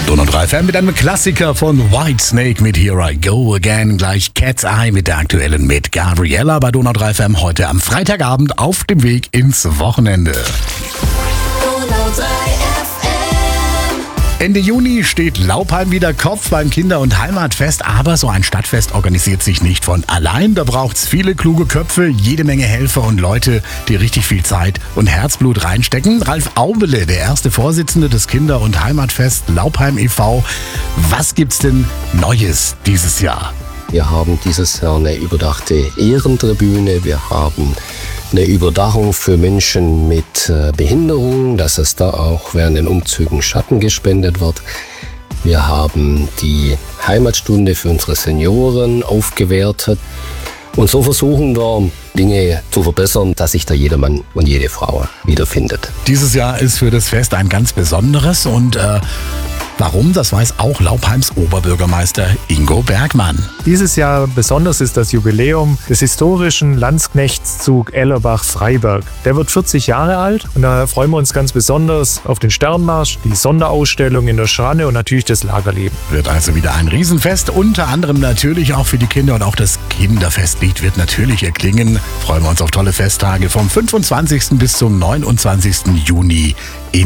Donau 3 FM mit einem Klassiker von Whitesnake mit Here I Go Again. Gleich Cat's Eye mit der aktuellen mit Gabriella bei Donau 3 FM heute am Freitagabend auf dem Weg ins Wochenende. Ende Juni steht Laupheim wieder Kopf beim Kinder- und Heimatfest, aber so ein Stadtfest organisiert sich nicht von allein. Da braucht's viele kluge Köpfe, jede Menge Helfer und Leute, die richtig viel Zeit und Herzblut reinstecken. Ralf Aubele, der erste Vorsitzende des Kinder- und Heimatfest Laupheim e.V. Was gibt's denn Neues dieses Jahr? Wir haben dieses Jahr eine überdachte Ehrentribüne. Wir haben eine Überdachung für Menschen mit Behinderung, dass es da auch während den Umzügen Schatten gespendet wird. Wir haben die Heimatstunde für unsere Senioren aufgewertet. Und so versuchen wir, Dinge zu verbessern, dass sich da jeder Mann und jede Frau wiederfindet. Dieses Jahr ist für das Fest ein ganz besonderes und warum, das weiß auch Laupheims Oberbürgermeister Ingo Bergmann. Dieses Jahr besonders ist das Jubiläum des historischen Landsknechtszug Ellerbach-Freiberg. Der wird 40 Jahre alt und da freuen wir uns ganz besonders auf den Sternmarsch, die Sonderausstellung in der Schranne und natürlich das Lagerleben. Wird also wieder ein Riesenfest, unter anderem natürlich auch für die Kinder und auch das Kinderfestlied wird natürlich erklingen. Freuen wir uns auf tolle Festtage vom 25. bis zum 29. Juni in